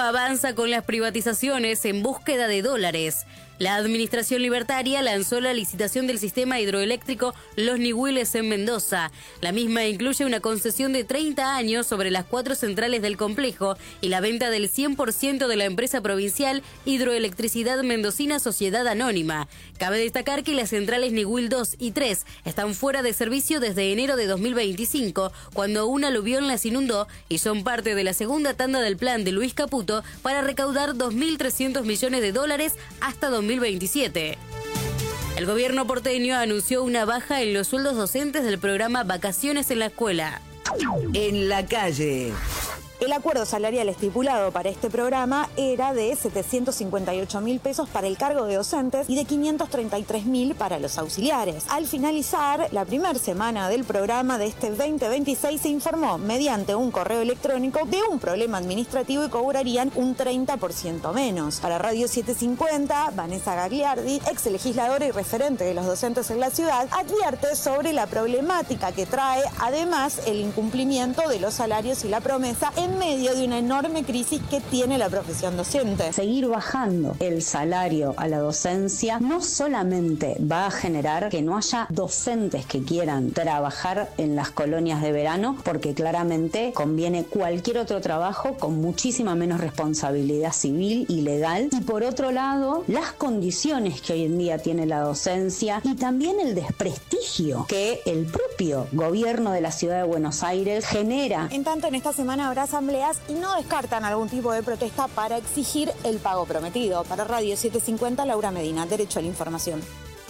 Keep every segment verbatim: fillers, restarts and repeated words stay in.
Cuba avanza con las privatizaciones en búsqueda de dólares. La administración libertaria lanzó la licitación del sistema hidroeléctrico Los Nihuiles en Mendoza. La misma incluye una concesión de treinta años sobre las cuatro centrales del complejo y la venta del cien por ciento de la empresa provincial Hidroelectricidad Mendocina Sociedad Anónima. Cabe destacar que las centrales Nihuil dos y tres están fuera de servicio desde enero de dos mil veinticinco, cuando un aluvión las inundó, y son parte de la segunda tanda del plan de Luis Caputo para recaudar dos mil trescientos millones de dólares hasta dos mil veintisiete. El gobierno porteño anunció una baja en los sueldos docentes del programa Vacaciones en la Escuela. En la calle. El acuerdo salarial estipulado para este programa era de setecientos cincuenta y ocho mil pesos para el cargo de docentes y de quinientos treinta y tres mil para los auxiliares. Al finalizar la primera semana del programa de este veinte veintiséis se informó mediante un correo electrónico de un problema administrativo y cobrarían un treinta por ciento menos. Para Radio setecientos cincuenta, Vanessa Gagliardi, ex legisladora y referente de los docentes en la ciudad, advierte sobre la problemática que trae además el incumplimiento de los salarios y la promesa en en medio de una enorme crisis que tiene la profesión docente. Seguir bajando el salario a la docencia no solamente va a generar que no haya docentes que quieran trabajar en las colonias de verano, porque claramente conviene cualquier otro trabajo con muchísima menos responsabilidad civil y legal, y por otro lado, las condiciones que hoy en día tiene la docencia y también el desprestigio que el propio gobierno de la ciudad de Buenos Aires genera. En tanto, en esta semana habrá asambleas y no descartan algún tipo de protesta para exigir el pago prometido. Para Radio setecientos cincuenta, Laura Medina, Derecho a la Información.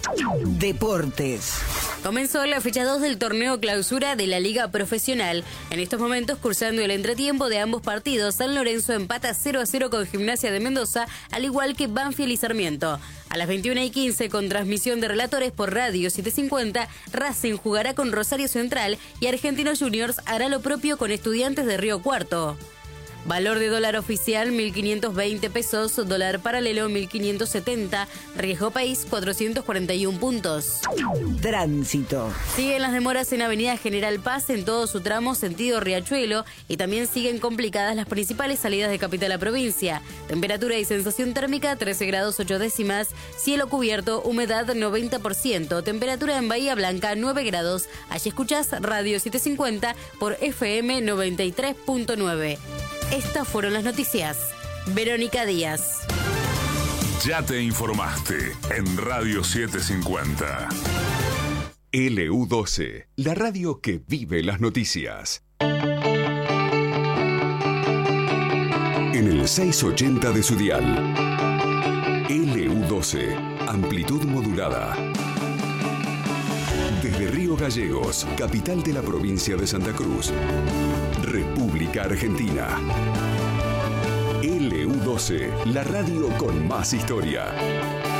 Deportes. Comenzó la fecha dos del torneo clausura de la Liga Profesional. En estos momentos, cursando el entretiempo de ambos partidos, San Lorenzo empata cero a cero con Gimnasia de Mendoza, al igual que Banfield y Sarmiento. A las veintiuna y quince, con transmisión de relatores por Radio setecientos cincuenta, Racing jugará con Rosario Central y Argentinos Juniors hará lo propio con Estudiantes de Río Cuarto. Valor de dólar oficial mil quinientos veinte pesos, dólar paralelo mil quinientos setenta, riesgo país cuatrocientos cuarenta y uno puntos. Tránsito. Siguen las demoras en Avenida General Paz en todo su tramo sentido Riachuelo y también siguen complicadas las principales salidas de capital a provincia. Temperatura y sensación térmica trece grados ocho décimas, cielo cubierto, humedad noventa por ciento, temperatura en Bahía Blanca nueve grados. Allí escuchás Radio setecientos cincuenta por F M noventa y tres punto nueve. Estas fueron las noticias. Verónica Díaz. Ya te informaste en Radio setecientos cincuenta. L U doce, la radio que vive las noticias. En el seiscientos ochenta de su dial. L U doce, amplitud modulada. Desde Río Gallegos, capital de la provincia de Santa Cruz, República Argentina. L U doce, la radio con más historia.